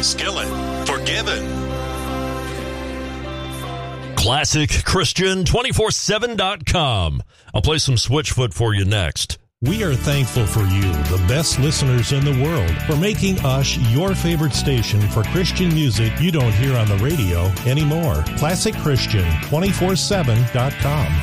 Skillet. Forgiven. ClassicChristian247.com. I'll play some Switchfoot for you next. We are thankful for you, the best listeners in the world, for making us your favorite station for Christian music you don't hear on the radio anymore. ClassicChristian247.com.